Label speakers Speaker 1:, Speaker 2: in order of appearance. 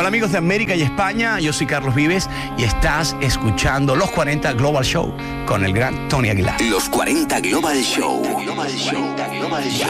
Speaker 1: Hola amigos de América y España, yo soy Carlos Vives y estás escuchando Los 40 Global Show con el gran Tony Aguilar.
Speaker 2: Los 40 Global Show.